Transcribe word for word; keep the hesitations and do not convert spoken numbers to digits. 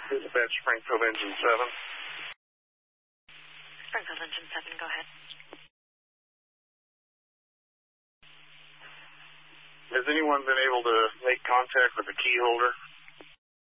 Dispatch Springfield Engine seven. Springfield Engine seven, go ahead. Has anyone been able to make contact with the key holder?